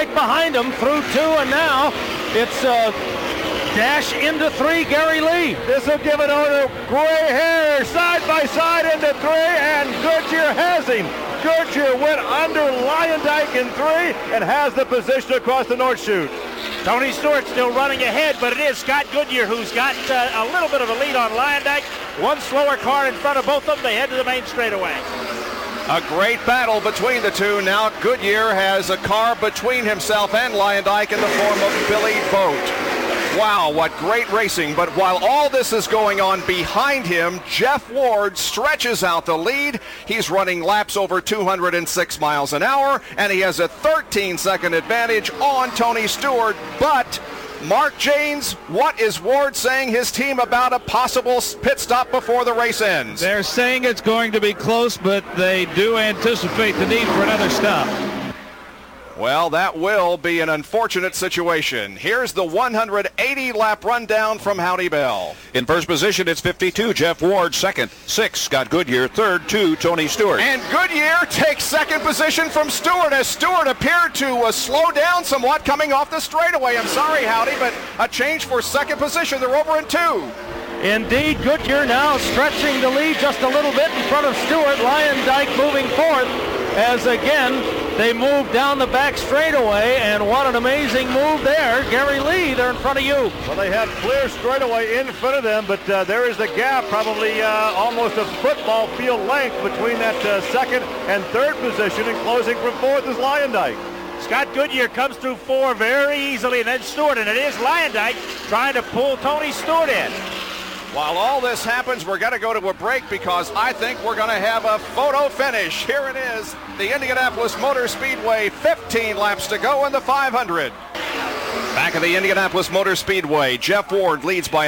Dyke behind him through 2, and now it's dash into 3, Gary Lee. This will give it over to Gray Hair, side by side into 3, and Goodyear has him. Goodyear went under Luyendyk in 3 and has the position across the North Chute. Tony Stewart still running ahead, but it is Scott Goodyear who's got a little bit of a lead on Luyendyk. One slower car in front of both of them. They head to the main straightaway. A great battle between the two. Now Goodyear has a car between himself and Luyendyk in the form of Billy Boat. Wow, what great racing. But while all this is going on behind him, Jeff Ward stretches out the lead. He's running laps over 206 miles an hour, and he has a 13-second advantage on Tony Stewart. But Mark Janes, what is Ward saying his team about a possible pit stop before the race ends? They're saying it's going to be close, but they do anticipate the need for another stop. Well, that will be an unfortunate situation. Here's the 180-lap rundown from Howdy Bell. In first position, it's 52, Jeff Ward. Second, 6, Scott Goodyear. Third, 2, Tony Stewart. And Goodyear takes second position from Stewart as Stewart appeared to slow down somewhat coming off the straightaway. I'm sorry, Howdy, but a change for second position. They're over in 2. Indeed, Goodyear now stretching the lead just a little bit in front of Stewart. Luyendyk moving forth as again they move down the back straightaway, and what an amazing move there. Gary Lee, they're in front of you. Well, they have clear straightaway in front of them, but there is the gap, probably almost a football field length between that second and third position, and closing from fourth is Luyendyk. Scott Goodyear comes through 4 very easily, and then Stewart, and it is Luyendyk trying to pull Tony Stewart in. While all this happens, we're going to go to a break because I think we're going to have a photo finish. Here it is, the Indianapolis Motor Speedway, 15 laps to go in the 500. Back at the Indianapolis Motor Speedway, Jeff Ward leads by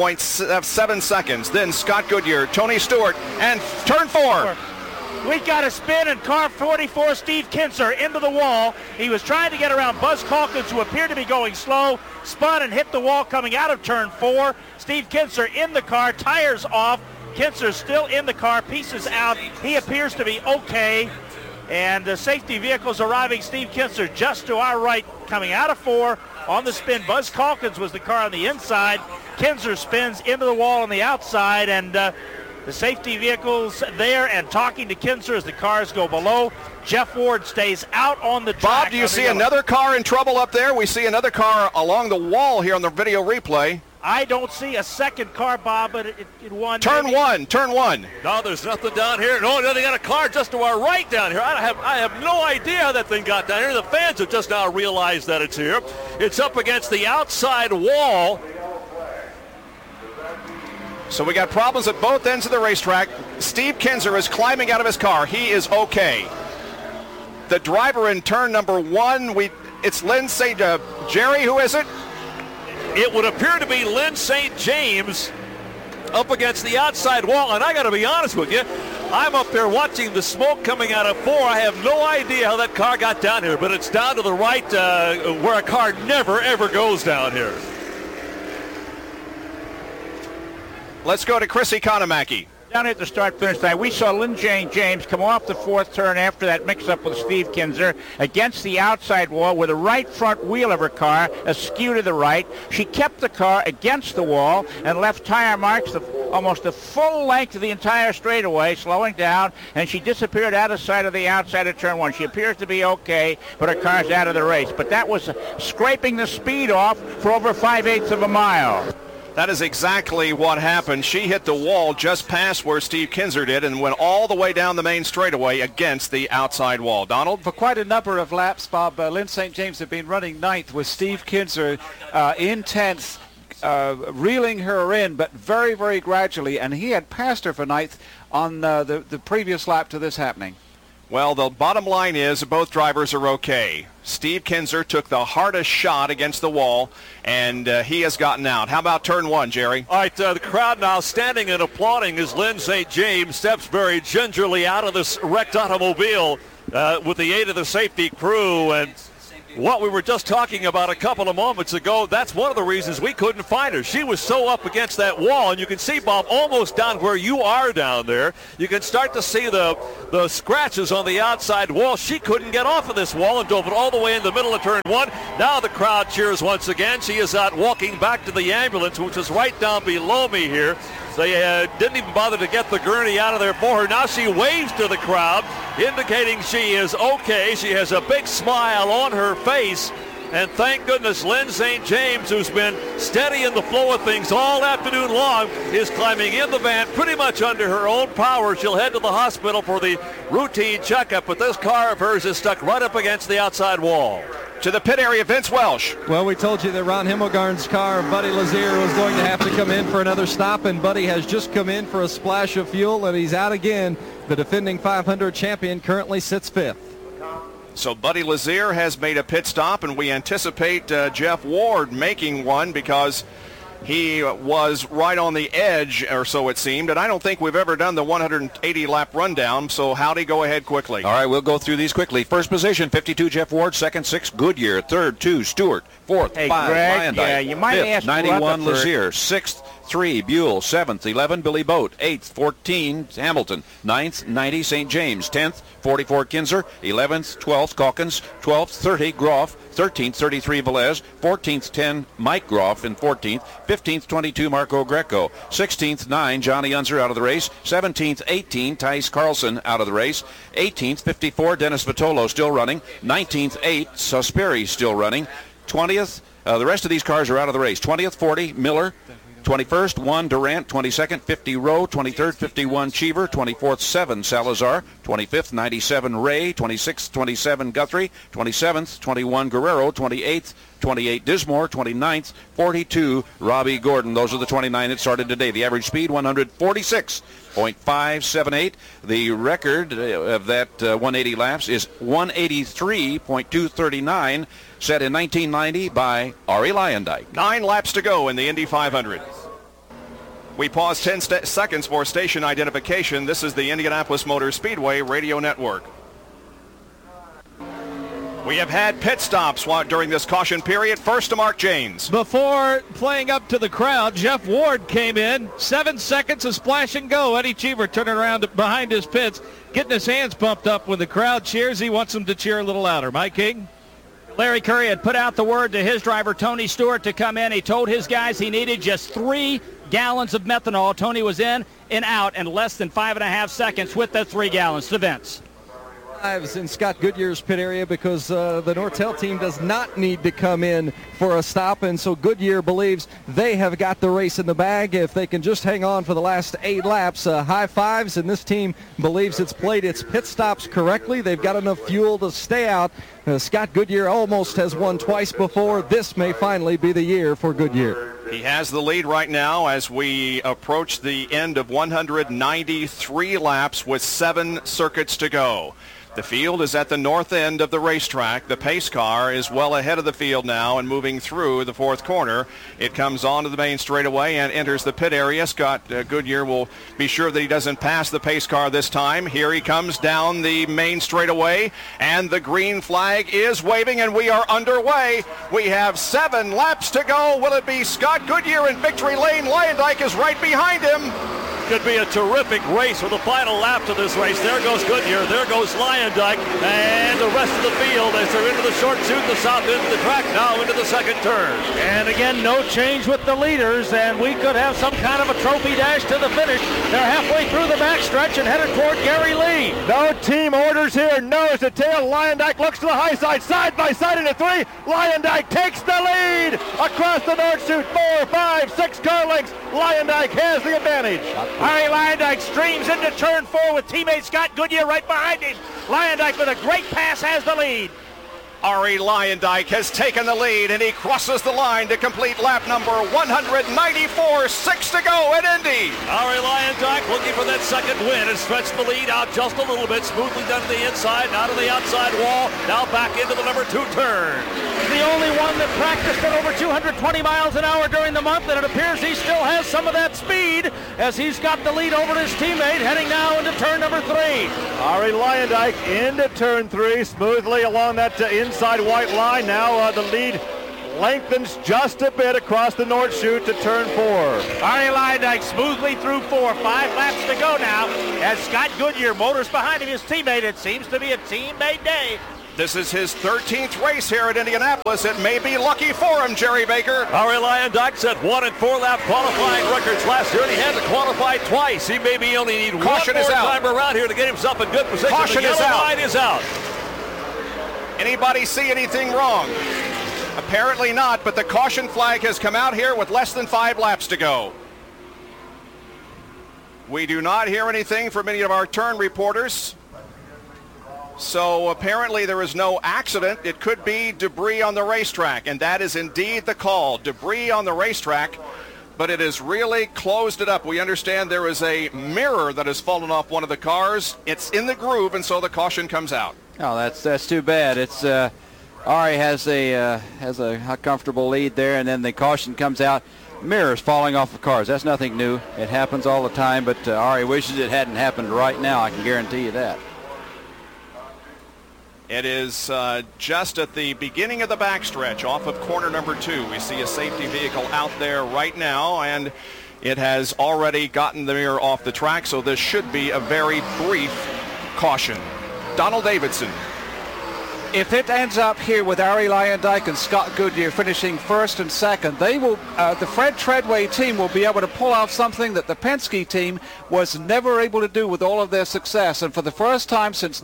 11.7 seconds. Then Scott Goodyear, Tony Stewart, and turn 4. We got a spin, and car 44, Steve Kinser, into the wall. He was trying to get around Buzz Calkins, who appeared to be going slow, spun and hit the wall coming out of turn 4. Steve Kinser in the car, tires off. Kinser still in the car, pieces out. He appears to be okay. And the safety vehicles arriving. Steve Kinser just to our right, coming out of 4 on the spin. Buzz Calkins was the car on the inside. Kinser spins into the wall on the outside, and the safety vehicles there and talking to Kinser as the cars go below. Jeff Ward stays out on the track. Bob, do you see another car in trouble up there? We see another car along the wall here on the video replay. I don't see a second car, Bob, but it won. Turn 1. No, there's nothing down here. No, they got a car just to our right down here. I have no idea how that thing got down here. The fans have just now realized that it's here. It's up against the outside wall. So we got problems at both ends of the racetrack. Steve Kinser is climbing out of his car. He is okay. The driver in turn number 1, it's Lynn St. Jerry, who is it? It would appear to be Lynn St. James up against the outside wall. And I got to be honest with you, I'm up there watching the smoke coming out of 4. I have no idea how that car got down here, but it's down to the right where a car never, ever goes down here. Let's go to Chris Economaki. Down at the start-finish line, we saw Lynn Jane James come off the 4th turn after that mix-up with Steve Kinser against the outside wall with the right front wheel of her car askew to the right. She kept the car against the wall and left tire marks almost the full length of the entire straightaway, slowing down, and she disappeared out of sight of the outside of turn 1. She appears to be okay, but her car's out of the race. But that was scraping the speed off for over 5/8 of a mile. That is exactly what happened. She hit the wall just past where Steve Kinser did and went all the way down the main straightaway against the outside wall. Donald? For quite a number of laps, Bob, Lynn St. James had been running 9th with Steve Kinser in 10th, reeling her in, but very, very gradually, and he had passed her for 9th on the previous lap to this happening. Well, the bottom line is both drivers are okay. Steve Kinser took the hardest shot against the wall, and he has gotten out. How about turn 1, Jerry? All right, the crowd now standing and applauding as Lynn St. James steps very gingerly out of this wrecked automobile with the aid of the safety crew. And what we were just talking about a couple of moments ago, that's one of the reasons we couldn't find her. She was so up against that wall, and you can see, Bob, almost down where you are down there. You can start to see the scratches on the outside wall. She couldn't get off of this wall and drove it all the way in the middle of turn one. Now the crowd cheers once again. She is out walking back to the ambulance, which is right down below me here. They didn't even bother to get the gurney out of there for her. Now she waves to the crowd, indicating she is okay. She has a big smile on her face. And thank goodness Lynn St. James, who's been steady in the flow of things all afternoon long, is climbing in the van pretty much under her own power. She'll head to the hospital for the routine checkup, but this car of hers is stuck right up against the outside wall. To the pit area, Vince Welsh. Well, we told you that Ron Himmelgarn's car, Buddy Lazier, was going to have to come in for another stop, and Buddy has just come in for a splash of fuel, and he's out again. The defending 500 champion currently sits fifth. So Buddy Lazier has made a pit stop, and we anticipate Jeff Ward making one because he was right on the edge, or so it seemed, and I don't think we've ever done the 180-lap rundown, so Howdy, go ahead quickly. All right, we'll go through these quickly. First position, 52, Jeff Ward. Second, 6, Goodyear. Third, 2, Stewart. Fourth, 5, Greg, Lyondike. you might Fifth, ask 91, Lazier. Sixth, 3, Buell. 7th, 11, Billy Boat. 8th, 14, Hamilton. 9th, 90, St. James. 10th, 44, Kinzer. 11th, 12th, Calkins. 12th, 30, Groff. 13th, 33, Velez. 14th, 10, Mike Groff in 14th. 15th, 22, Marco Greco. 16th, 9, Johnny Unser out of the race. 17th, 18, Tice Carlson out of the race. 18th, 54, Dennis Vitolo still running. 19th, 8, Suspiri still running. 20th, the rest of these cars are out of the race. 20th, 40, Miller. 21st, 1, Durant. 22nd, 50, Rowe. 23rd, 51, Cheever. 24th, 7, Salazar. 25th, 97, Ray. 26th, 27, Guthrie. 27th, 21, Guerrero. 28th, 28, Dismore. 29th, 42, Robbie Gordon. Those are the 29 that started today. The average speed, 146.578. The record of that 180 laps is 183.239, set in 1990 by Arie Luyendyk. 9 laps to go in the Indy 500. We pause 10 seconds for station identification. This is the Indianapolis Motor Speedway Radio Network. We have had pit stops during this caution period. First to Mark Jaynes. Before playing up to the crowd, Jeff Ward came in. 7 seconds of splash and go. Eddie Cheever turning around behind his pits, getting his hands pumped up when the crowd cheers. He wants them to cheer a little louder. Mike King? Larry Curry had put out the word to his driver, Tony Stewart, to come in. He told his guys he needed just 3 gallons of methanol. Tony was in and out in less than 5.5 seconds with that 3 gallons. To Vince. In Scott Goodyear's pit area because the Nortel team does not need to come in for a stop, and so Goodyear believes they have got the race in the bag if they can just hang on for the last 8 laps. High fives, and this team believes it's played its pit stops correctly. They've got enough fuel to stay out. Scott Goodyear almost has won twice before. This may finally be the year for Goodyear. He has the lead right now as we approach the end of 193 laps with 7 circuits to go. The field is at the north end of the racetrack. The pace car is well ahead of the field now and moving through the 4th corner. It comes onto the main straightaway and enters the pit area. Scott Goodyear will be sure that he doesn't pass the pace car this time. Here he comes down the main straightaway, and the green flag is waving, and we are underway. We have 7 laps to go. Will it be Scott Goodyear in victory lane? Luyendyk is right behind him. Could be a terrific race for the final lap to this race. There goes Goodyear. There goes Luyendyk. And the rest of the field as they're into the short chute, the south end of the track, now into the second turn. And again, no change with the leaders, and we could have some kind of a trophy dash to the finish. They're halfway through the backstretch and headed toward Gary Lee. No team orders here. Nose to tail. Luyendyk looks to the high side. Side by side into 3. Luyendyk takes the lead across the north chute. 4, 5, 6 car lengths. Luyendyk has the advantage. Arie Luyendyk streams into turn 4 with teammate Scott Goodyear right behind him. Luyendyk with a great pass has the lead. Arie Luyendyk has taken the lead, and he crosses the line to complete lap number 194. 6 to go at Indy. Arie Luyendyk looking for that second win and stretched the lead out just a little bit. Smoothly done to the inside, now to the outside wall, now back into the number 2 turn. the only one that practiced at over 220 miles an hour during the month, and it appears he still has some of that speed as he's got the lead over his teammate, heading now into turn number 3. Arie Luyendyk into turn 3, smoothly along that inside white line. Now the lead lengthens just a bit across the North Chute to turn 4. Arie Luyendyk smoothly through 4. 5 laps to go now as Scott Goodyear motors behind him, his teammate. It seems to be a teammate day. This is his 13th race here at Indianapolis. It may be lucky for him, Jerry Baker. Arie Luyendyk set 1 and 4 lap qualifying records last year, and he had to qualify twice. He maybe only need Caution one more is out. time around here to get himself in good position. Caution the is yellow out. line is out. Anybody see anything wrong? Apparently not, but the caution flag has come out here with less than 5 laps to go. We do not hear anything from any of our turn reporters. So apparently there is no accident. It could be debris on the racetrack, and that is indeed the call. Debris on the racetrack, but it has really closed it up. We understand there is a mirror that has fallen off one of the cars. It's in the groove, and so the caution comes out. Oh, that's too bad. It's Arie has a comfortable lead there, and then the caution comes out. Mirrors falling off of cars. That's nothing new. It happens all the time, but Arie wishes it hadn't happened right now. I can guarantee you that. It is just at the beginning of the backstretch off of corner number 2. We see a safety vehicle out there right now, and it has already gotten the mirror off the track, so this should be a very brief caution. Donald Davidson. If it ends up here with Arie Luyendyk and Scott Goodyear finishing first and second, they will, the Fred Treadway team will be able to pull off something that the Penske team was never able to do with all of their success. And for the first time since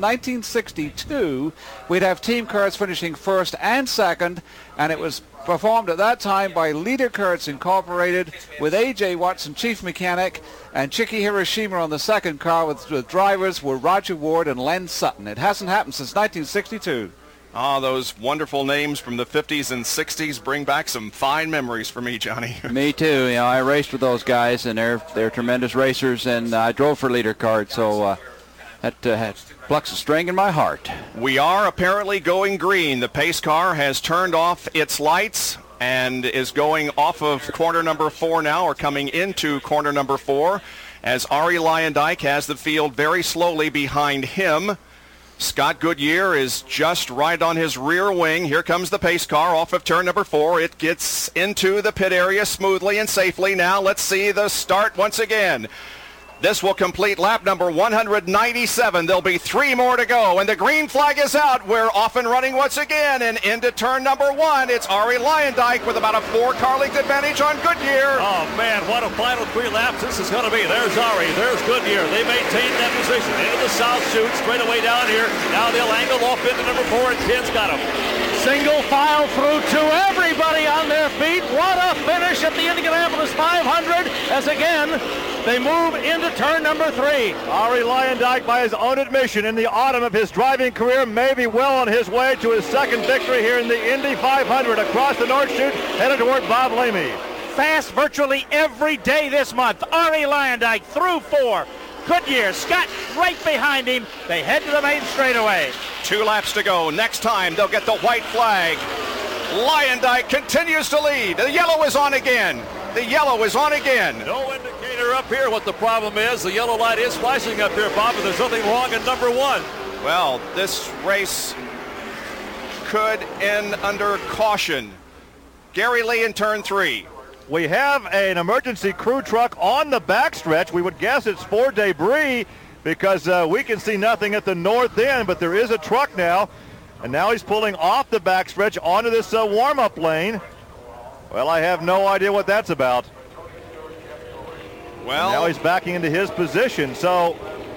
1962, we'd have team cars finishing first and second, and it was performed at that time by Leader Kurtz Incorporated with A.J. Watson, chief mechanic, and Chiki Hiroshima on the second car with drivers were Roger Ward and Len Sutton. It hasn't happened since 1962. Those wonderful names from the 50s and 60s bring back some fine memories for me, Johnny. Me too. You know, I raced with those guys, and they're tremendous racers, and I drove for Leader Kart, so that plucks a string in my heart. We are apparently going green. The pace car has turned off its lights and is going off of corner number 4 now, or coming into corner number 4, as Arie Luyendyk has the field very slowly behind him. Scott Goodyear is just right on his rear wing. Here comes the pace car off of turn number 4. It gets into the pit area smoothly and safely. Now let's see the start once again. This will complete lap number 197. There'll be 3 more to go, and the green flag is out. We're off and running once again, and into turn number 1. It's Arie Luyendyk with about a 4-car length advantage on Goodyear. Oh, man, what a final 3 laps this is going to be. There's Arie, there's Goodyear. They maintain that position into the South Chute, straight away down here. Now they'll angle off into number 4, and Ken's got him. Single file through to everybody on their feet. What a finish at the Indianapolis 500 as again they move into turn number 3. Arie Luyendyk, by his own admission, in the autumn of his driving career, may be well on his way to his second victory here in the Indy 500 across the North Chute, headed toward Bob Lamy. Fast virtually every day this month. Arie Luyendyk through 4. Goodyear, Scott right behind him. They head to the main straightaway. 2 laps to go. Next time they'll get the white flag. Luyendyk continues to lead. The yellow is on again. The yellow is on again. No indicator up here what the problem is. The yellow light is flashing up here, Bob, but there's nothing wrong in number 1. Well, this race could end under caution. Gary Lee in turn 3. We have an emergency crew truck on the backstretch. We would guess it's for debris because we can see nothing at the north end, but there is a truck now. And now he's pulling off the backstretch onto this warm-up lane. Well, I have no idea what that's about. Well, and now he's backing into his position. So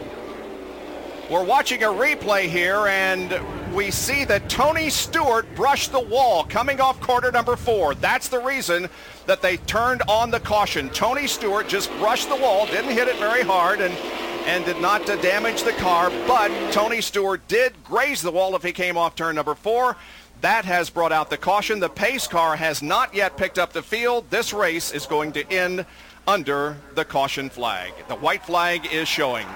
we're watching a replay here, and we see that Tony Stewart brushed the wall coming off corner number 4. That's the reason that they turned on the caution. Tony Stewart just brushed the wall, didn't hit it very hard, and did not damage the car, but Tony Stewart did graze the wall if he came off turn number 4. That has brought out the caution. The pace car has not yet picked up the field. This race is going to end under the caution flag. The white flag is showing.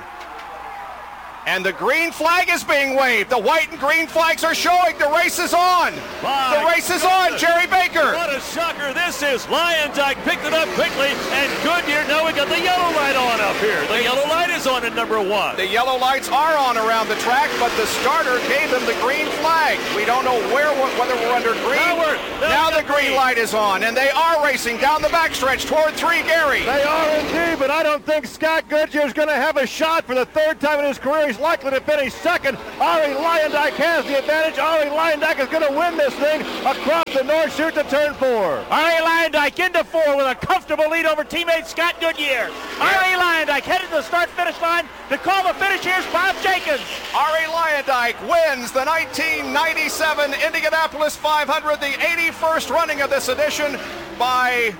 And the green flag is being waved. The white and green flags are showing. The race is on. The race is is on, Jerry Baker. What a shocker this is. Lyondike picked it up quickly, and Goodyear, now we got the yellow light on up here. The yellow light is on at number 1. The yellow lights are on around the track, but the starter gave them the green flag. We don't know whether we're under green. Now the green light is on, and they are racing down the backstretch toward 3, Gary. They are indeed, but I don't think Scott Goodyear is going to have a shot for the 3rd time in his career. He's likely to finish 2nd. Arie Luyendyk has the advantage. Arie Luyendyk is going to win this thing across the North Chute to turn 4. Arie Luyendyk into 4 with a comfortable lead over teammate Scott Goodyear. Arie Luyendyk headed to the start-finish line to call the finish. Here's Bob Jenkins. Arie Luyendyk wins the 1997 Indianapolis 500, the 81st running of this edition, by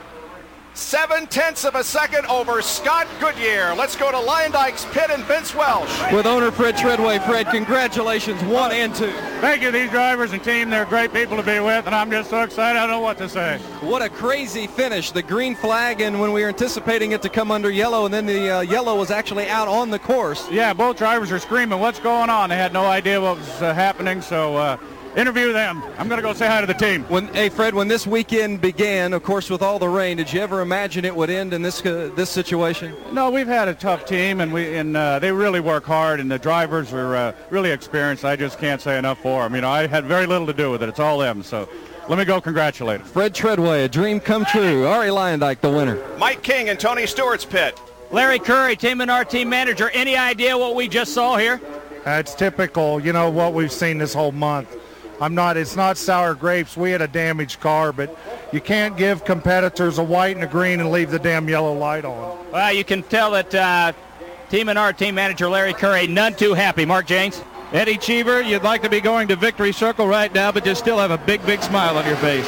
0.7 of a second over Scott Goodyear. Let's go to Luyendyke's pit and Vince Welsh. With owner Fred Treadway. Fred, congratulations, 1 and 2. Thank you, these drivers and team. They're great people to be with, and I'm just so excited. I don't know what to say. What a crazy finish. The green flag, and when we were anticipating it to come under yellow, and then the yellow was actually out on the course. Yeah, both drivers are screaming, what's going on? They had no idea what was happening, so interview them. I'm going to go say hi to the team. Hey, Fred, when this weekend began, of course, with all the rain, did you ever imagine it would end in this situation? No, we've had a tough team, and they really work hard, and the drivers are really experienced. I just can't say enough for them. You know, I had very little to do with it. It's all them, so let me go congratulate them. Fred Treadway, a dream come true. Arie Luyendyk, the winner. Mike King in Tony Stewart's pit. Larry Curry, Team Menard team manager. Any idea what we just saw here? It's typical, you know, what we've seen this whole month. It's not sour grapes. We had a damaged car, but you can't give competitors a white and a green and leave the damn yellow light on. Well, you can tell that Team Menard team manager Larry Curry, none too happy. Mark James. Eddie Cheever, you'd like to be going to victory circle right now, but you still have a big, big smile on your face.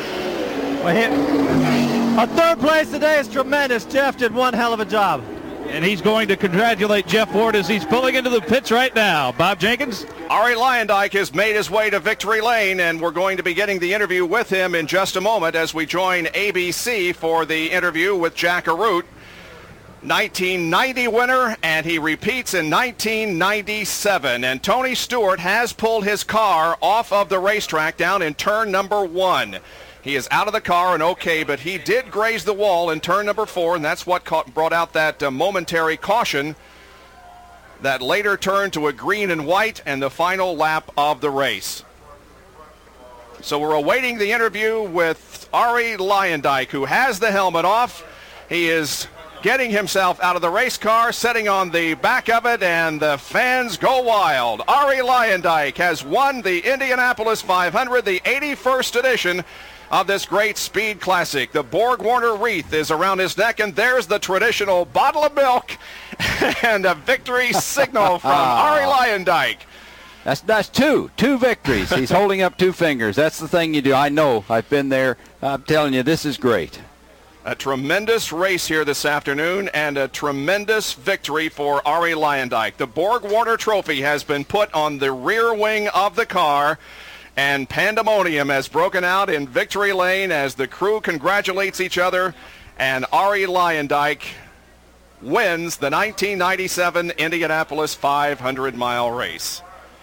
A 3rd place today is tremendous. Jeff did one hell of a job. And he's going to congratulate Jeff Ward as he's pulling into the pits right now. Bob Jenkins. Arie Luyendyk has made his way to victory lane, and we're going to be getting the interview with him in just a moment as we join ABC for the interview with Jack Arute. 1990 winner, and he repeats in 1997. And Tony Stewart has pulled his car off of the racetrack down in turn number 1. He is out of the car and okay, but he did graze the wall in turn number 4, and that's what brought out that momentary caution that later turned to a green and white and the final lap of the race. So we're awaiting the interview with Arie Luyendyk, who has the helmet off. He is getting himself out of the race car, sitting on the back of it, and the fans go wild. Arie Luyendyk has won the Indianapolis 500, the 81st edition of this great speed classic. The Borg Warner wreath is around his neck, and there's the traditional bottle of milk and a victory signal from Arie Luyendyk. That's two victories. He's holding up 2 fingers. That's the thing you do. I know. I've been there. I'm telling you, this is great. A tremendous race here this afternoon and a tremendous victory for Arie Luyendyk. The Borg Warner trophy has been put on the rear wing of the car, and pandemonium has broken out in victory lane as the crew congratulates each other, and Arie Luyendyk wins the 1997 Indianapolis 500-mile race.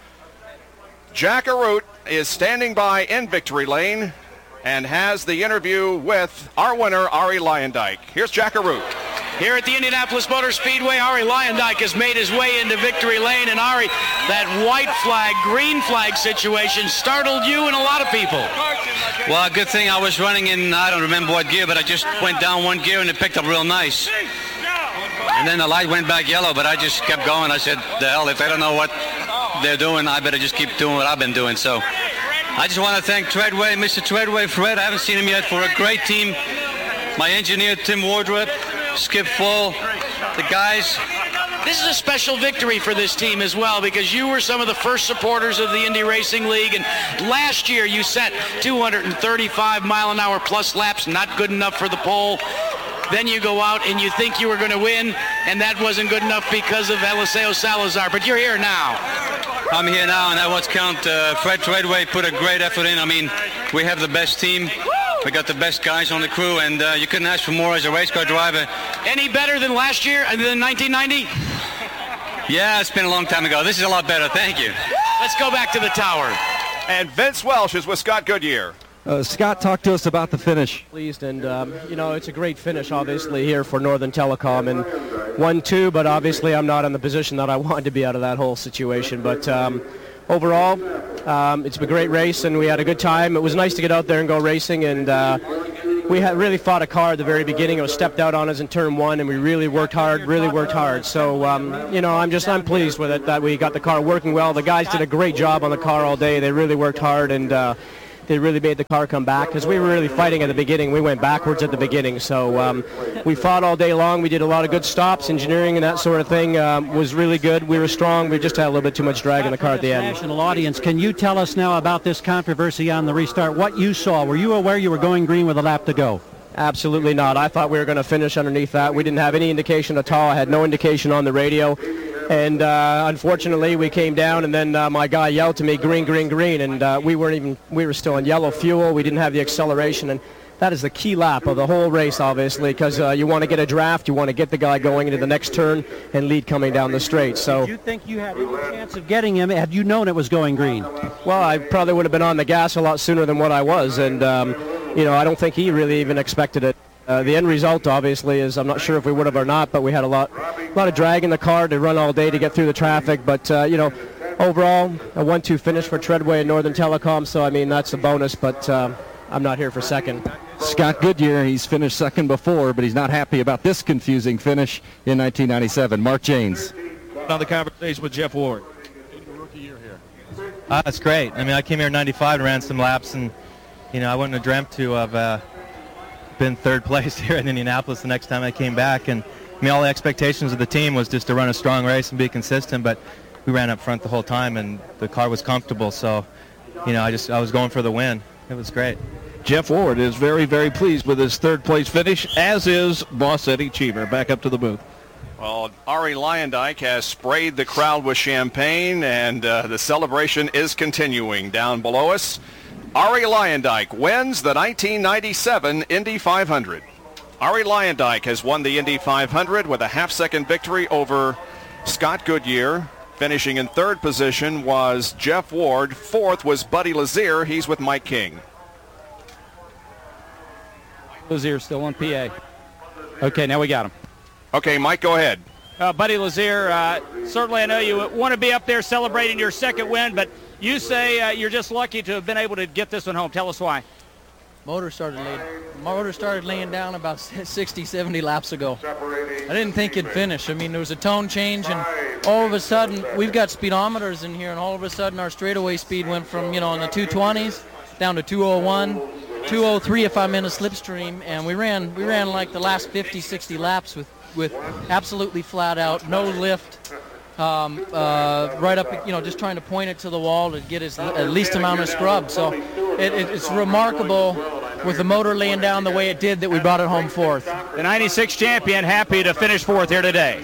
Jack Arute is standing by in victory lane and has the interview with our winner, Arie Luyendyk. Here's Jack Arute. Here at the Indianapolis Motor Speedway, Arie Luyendyk has made his way into victory lane. And Arie, that white flag, green flag situation startled you and a lot of people. Well, good thing I was running in, I don't remember what gear, but I just went down 1 gear and it picked up real nice. And then the light went back yellow, but I just kept going. I said, the hell, if they don't know what they're doing, I better just keep doing what I've been doing. So I just want to thank Treadway, Mr. Treadway, Fred. I haven't seen him yet, for a great team. My engineer, Tim Wardrop, Skip Full, the guys. This is a special victory for this team as well, because you were some of the first supporters of the Indy Racing League, and last year you set 235 mile-an-hour plus laps, not good enough for the pole. Then you go out and you think you were going to win, and that wasn't good enough because of Eliseo Salazar, but you're here now. I'm here now, and that what's count. Fred Treadway put a great effort in. I mean, we have the best team. We got the best guys on the crew, and you couldn't ask for more as a race car driver. Any better than last year, than 1990? Yeah, it's been a long time ago. This is a lot better. Thank you. Let's go back to the tower. And Vince Welsh is with Scott Goodyear. Scott, talk to us about the finish. Pleased, and it's a great finish, obviously, here for Northern Telecom, and 1-2, but obviously I'm not in the position that I wanted to be out of that whole situation. But overall, it's been a great race, and we had a good time. It was nice to get out there and go racing, and we had really fought a car at the very beginning. It was stepped out on us in turn 1, and we really worked hard. So, I'm pleased with it that we got the car working well. The guys did a great job on the car all day. They really worked hard, and they really made the car come back because we were really fighting at the beginning. We went backwards at the beginning. So we fought all day long. We did a lot of good stops. Engineering and that sort of thing was really good. We were strong. We just had a little bit too much drag in the car at the end. National audience, can you tell us now about this controversy on the restart? What you saw? Were you aware you were going green with a lap to go? Absolutely not. I thought we were going to finish underneath that. We didn't have any indication at all. I had no indication on the radio. And unfortunately, we came down, and then my guy yelled to me, green, green, green, and we were still in yellow fuel. We didn't have the acceleration, and that is the key lap of the whole race, obviously, because you want to get a draft, you want to get the guy going into the next turn and lead coming down the straight. So, did you think you had any chance of getting him had you known it was going green? Well, I probably would have been on the gas a lot sooner than what I was, and I don't think he really even expected it. The end result, obviously, is I'm not sure if we would have or not, but we had a lot of drag in the car to run all day to get through the traffic. But, overall, a 1-2 finish for Treadway and Northern Telecom, so, that's a bonus, but I'm not here for second. Scott Goodyear, he's finished second before, but he's not happy about this confusing finish in 1997. Mark Janes. On the conversation with Jeff Ward. That's great. I came here in 95 and ran some laps, and, I wouldn't have dreamt to have been third place here in Indianapolis the next time I came back. And all the expectations of the team was just to run a strong race and be consistent, but we ran up front the whole time and the car was comfortable. So, I was going for the win. It was great. Jeff Ward is very, very pleased with his third place finish, as is boss Eddie Cheever. Back up to the booth. Well, Arie Luyendyk has sprayed the crowd with champagne, and the celebration is continuing down below us. Arie Luyendyk wins the 1997 Indy 500. Arie Luyendyk has won the Indy 500 with a half-second victory over Scott Goodyear. Finishing in third position was Jeff Ward. Fourth was Buddy Lazier. He's with Mike King. Lazier still on PA. Okay, now we got him. Okay, Mike, go ahead. Buddy Lazier, certainly I know you want to be up there celebrating your second win, but you say you're just lucky to have been able to get this one home. Tell us why. Motor started laying down about 60, 70 laps ago. I didn't think it'd finish. there was a tone change, and all of a sudden, we've got speedometers in here, and all of a sudden our straightaway speed went from, in the 220s down to 201, 203 if I'm in a slipstream, and we ran like the last 50, 60 laps with absolutely flat out, no lift. Right up, just trying to point it to the wall to get at least amount of scrub. So it's remarkable with the motor laying down the way it did that we brought it home fourth. The 96 champion happy to finish fourth here today.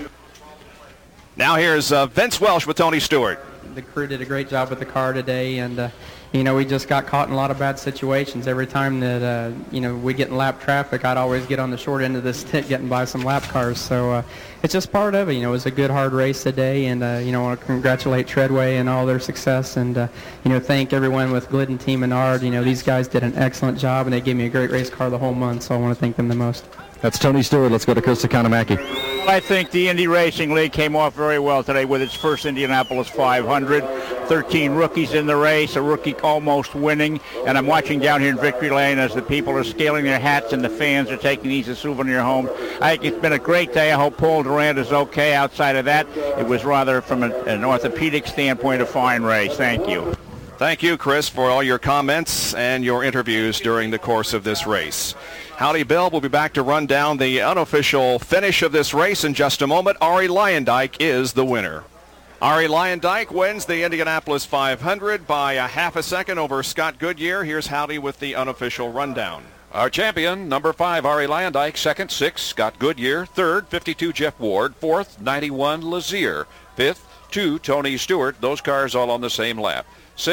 Now here's Vince Welsh with Tony Stewart. The crew did a great job with the car today, and we just got caught in a lot of bad situations. Every time that we get in lap traffic, I'd always get on the short end of the stick getting by some lap cars. So it's just part of it. It was a good, hard race today, and I want to congratulate Treadway and all their success, and thank everyone with Glidden Team Menard. These guys did an excellent job, and they gave me a great race car the whole month. So I want to thank them the most. That's Tony Stewart. Let's go to Chris Economaki. I think the Indy Racing League came off very well today with its first Indianapolis 500. 13 rookies in the race, a rookie almost winning. And I'm watching down here in Victory Lane as the people are scaling their hats and the fans are taking these as souvenir home. I think it's been a great day. I hope Paul Durand is okay. Outside of that, it was rather from an orthopedic standpoint a fine race. Thank you. Thank you, Chris, for all your comments and your interviews during the course of this race. Howdy Bill will be back to run down the unofficial finish of this race in just a moment. Arie Luyendyk is the winner. Arie Luyendyk wins the Indianapolis 500 by a half a second over Scott Goodyear. Here's Howdy with the unofficial rundown. Our champion, number 5, Arie Luyendyk. Second, 6, Scott Goodyear. Third, 52, Jeff Ward. Fourth, 91, Lazier. Fifth, 2, Tony Stewart. Those cars all on the same lap. Sixth,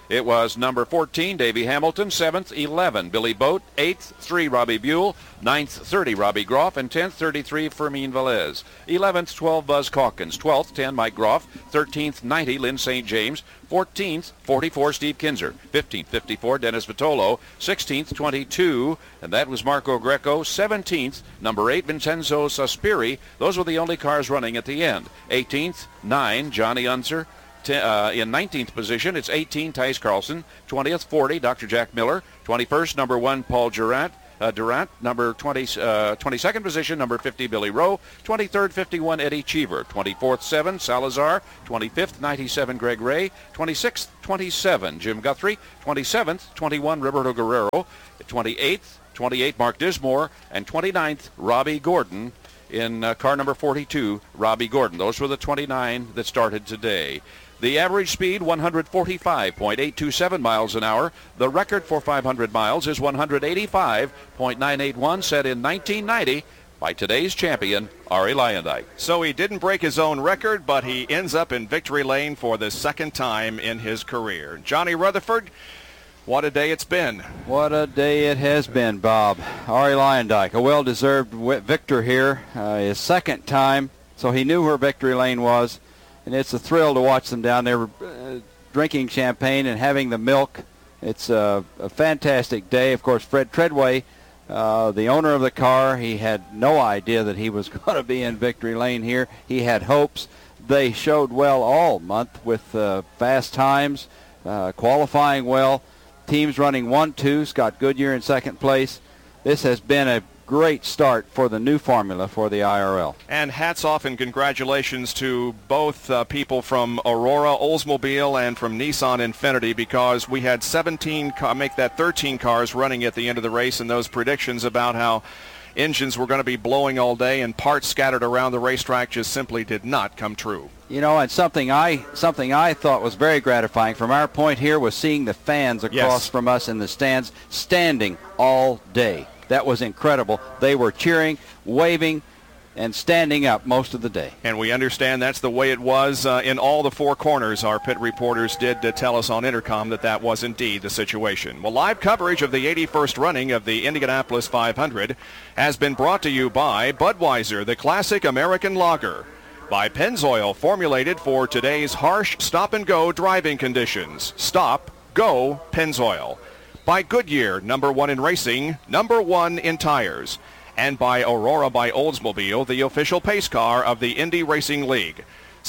It was number 14, Davey Hamilton, 7th, 11, Billy Boat, 8th, 3, Robbie Buell, 9th, 30, Robbie Groff, and 10th, 33, Fermin Velez. 11th, 12, Buzz Calkins, 12th, 10, Mike Groff, 13th, 90, Lynn St. James, 14th, 44, Steve Kinzer, 15th, 54, Dennis Vitolo, 16th, 22, and that was Marco Greco, 17th, number 8, Vincenzo Sospiri. Those were the only cars running at the end. 18th, 9, Johnny Unser. In 19th position, it's 18, Tice Carlson. 20th, 40, Dr. Jack Miller. 21st, number 1, Paul Durant. Number 22nd position, number 50, Billy Rowe. 23rd, 51, Eddie Cheever. 24th, 7, Salazar. 25th, 97, Greg Ray. 26th, 27, Jim Guthrie. 27th, 21, Roberto Guerrero. 28th, 28, Mark Dismore. And 29th, Robbie Gordon. In car number 42, Robbie Gordon. Those were the 29 that started today. The average speed, 145.827 miles an hour. The record for 500 miles is 185.981, set in 1990 by today's champion, Arie Luyendyk. So he didn't break his own record, but he ends up in victory lane for the second time in his career. Johnny Rutherford, what a day it's been. What a day it has been, Bob. Arie Luyendyk, a well-deserved victor here, his second time, so he knew where victory lane was. And it's a thrill to watch them down there drinking champagne and having the milk. It's a fantastic day. Of course, Fred Treadway, the owner of the car, he had no idea that he was going to be in victory lane here. He had hopes. They showed well all month with fast times, qualifying well. Teams running 1-2, Scott Goodyear in second place. This has been a great start for the new formula for the IRL. And hats off and congratulations to both people from Aurora Oldsmobile and from Nissan Infiniti, because we had 13 cars running at the end of the race, and those predictions about how engines were going to be blowing all day and parts scattered around the racetrack just simply did not come true. You know, and something I thought was very gratifying from our point here was seeing the fans across from us in the stands standing all day. That was incredible. They were cheering, waving, and standing up most of the day. And we understand that's the way it was in all the four corners. Our pit reporters did tell us on intercom that was indeed the situation. Well, live coverage of the 81st running of the Indianapolis 500 has been brought to you by Budweiser, the classic American lager. By Pennzoil, formulated for today's harsh stop-and-go driving conditions. Stop, go, Pennzoil. By Goodyear, number 1 in racing, number 1 in tires. And by Aurora by Oldsmobile, the official pace car of the Indy Racing League.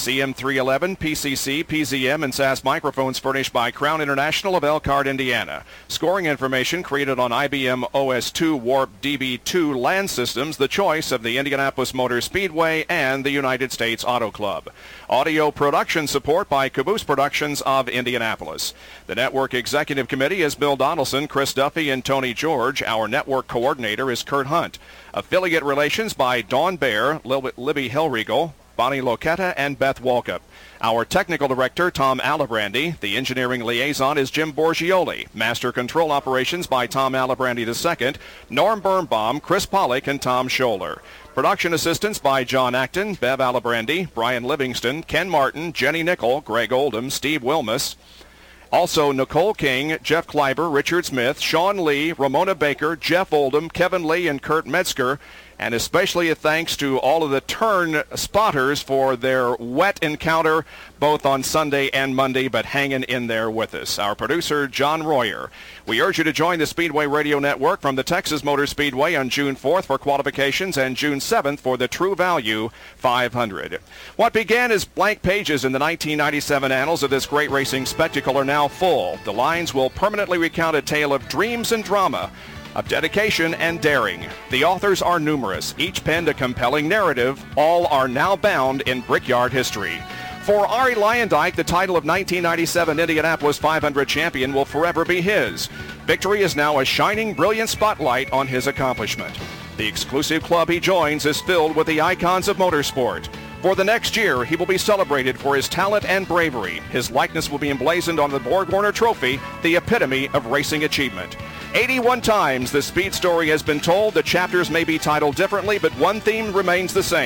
CM311, PCC, PZM, and SAS microphones furnished by Crown International of Elkhart, Indiana. Scoring information created on IBM OS2 Warp DB2 LAN systems, the choice of the Indianapolis Motor Speedway and the United States Auto Club. Audio production support by Caboose Productions of Indianapolis. The Network Executive Committee is Bill Donaldson, Chris Duffy, and Tony George. Our network coordinator is Kurt Hunt. Affiliate relations by Dawn Baer, Libby Hellriegel, Bonnie Loquetta, and Beth Walkup. Our technical director, Tom Alibrandi. The engineering liaison is Jim Borgioli. Master control operations by Tom Alibrandi II, Norm Birnbaum, Chris Pollock, and Tom Scholler. Production assistance by John Acton, Bev Alibrandi, Brian Livingston, Ken Martin, Jenny Nickel, Greg Oldham, Steve Wilmus. Also, Nicole King, Jeff Kleiber, Richard Smith, Sean Lee, Ramona Baker, Jeff Oldham, Kevin Lee, and Kurt Metzger. And especially a thanks to all of the turn spotters for their wet encounter both on Sunday and Monday, but hanging in there with us. Our producer, John Royer. We urge you to join the Speedway Radio Network from the Texas Motor Speedway on June 4th for qualifications and June 7th for the True Value 500. What began as blank pages in the 1997 annals of this great racing spectacle are now full. The lines will permanently recount a tale of dreams and drama, of dedication and daring. The authors are numerous, each penned a compelling narrative. All are now bound in Brickyard history. For Arie Luyendyk, the title of 1997 Indianapolis 500 champion will forever be his. Victory is now a shining, brilliant spotlight on his accomplishment. The exclusive club he joins is filled with the icons of motorsport. For the next year, he will be celebrated for his talent and bravery. His likeness will be emblazoned on the Borg-Warner Trophy, the epitome of racing achievement. 81 times the speed story has been told. The chapters may be titled differently, but one theme remains the same.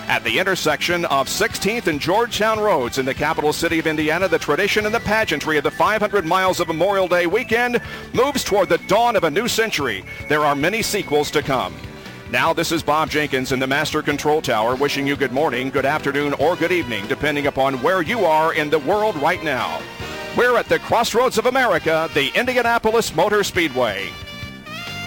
At the intersection of 16th and Georgetown Roads in the capital city of Indiana, the tradition and the pageantry of the 500 miles of Memorial Day weekend moves toward the dawn of a new century. There are many sequels to come. Now this is Bob Jenkins in the Master Control Tower wishing you good morning, good afternoon, or good evening, depending upon where you are in the world right now. We're at the crossroads of America, the Indianapolis Motor Speedway.